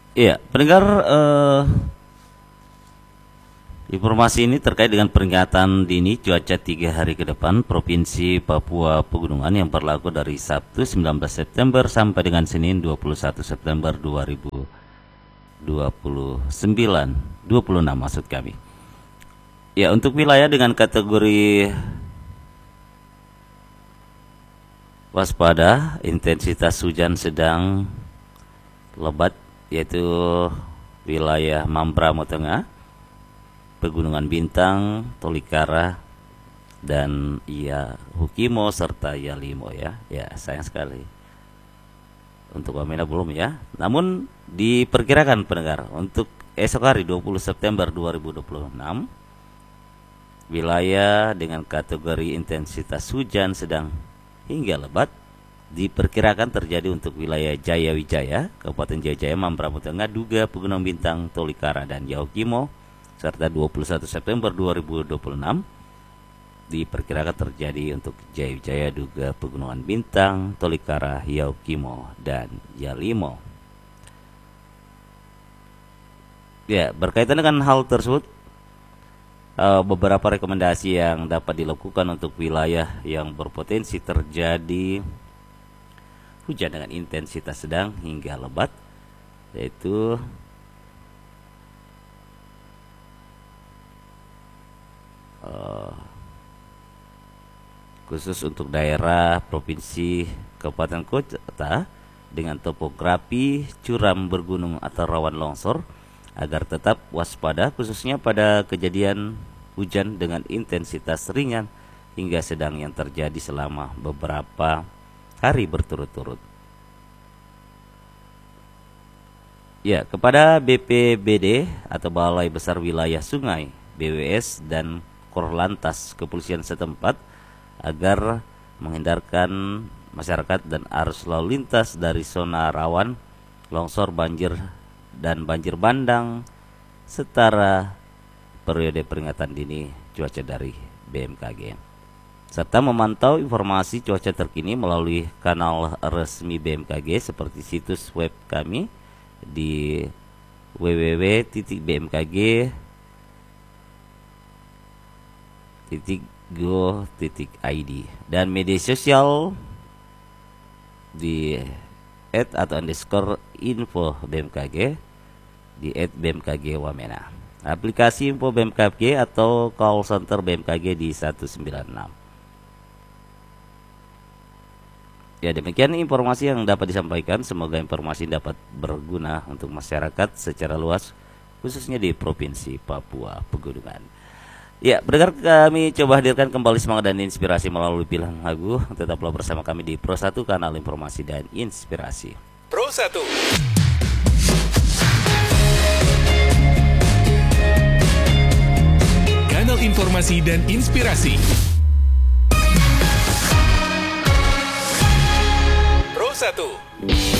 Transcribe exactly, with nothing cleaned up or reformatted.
Iya, pendengar, eh, informasi ini terkait dengan peringatan dini cuaca tiga hari ke depan Provinsi Papua Pegunungan yang berlaku dari Sabtu sembilan belas September sampai dengan Senin dua puluh satu September dua ribu dua puluh sembilan, dua puluh enam maksud kami. Ya, untuk wilayah dengan kategori waspada intensitas hujan sedang lebat, yaitu wilayah Mambramo Tengah, Pegunungan Bintang, Tolikara, dan ya Hukimo serta Yalimo ya. Ya, sayang sekali untuk Wamena belum ya. Namun diperkirakan pendengar untuk esok hari dua puluh September dua ribu dua puluh enam, wilayah dengan kategori intensitas hujan sedang hingga lebat diperkirakan terjadi untuk wilayah Jaya Wijaya, Kabupaten Jayajaya, Mambramo Tengah, Duga, Pegunungan Bintang, Tolikara, dan Yaukimo, serta dua puluh satu September dua ribu dua puluh enam diperkirakan terjadi untuk Jaya Wijaya, Duga, Pegunungan Bintang, Tolikara, Yaukimo, dan Yalimo. Ya, berkaitan dengan hal tersebut, beberapa rekomendasi yang dapat dilakukan untuk wilayah yang berpotensi terjadi hujan dengan intensitas sedang hingga lebat, yaitu uh, khusus untuk daerah provinsi kabupaten kota dengan topografi curam bergunung atau rawan longsor, agar tetap waspada khususnya pada kejadian hujan dengan intensitas ringan hingga sedang yang terjadi selama beberapa hari berturut-turut. Ya, kepada B P B D atau Balai Besar Wilayah Sungai, B W S, dan Korlantas Kepolisian setempat agar menghindarkan masyarakat dan arus lalu lintas dari zona rawan longsor, banjir, dan banjir bandang setara periode peringatan dini cuaca dari B M K G, serta memantau informasi cuaca terkini melalui kanal resmi B M K G seperti situs web kami di w w w titik b m k g titik go titik i d dan media sosial di at atau underscore info B M K G di at B M K G Wamena, aplikasi info B M K G atau call center B M K G di satu sembilan enam. Ya, demikian informasi yang dapat disampaikan. Semoga informasi dapat berguna untuk masyarakat secara luas, khususnya di Provinsi Papua Pegunungan. Ya, pendengar, kami coba hadirkan kembali semangat dan inspirasi melalui pilihan lagu. Tetaplah bersama kami di Pro satu, kanal informasi dan inspirasi. Pro satu. Kanal informasi dan inspirasi. Pro satu.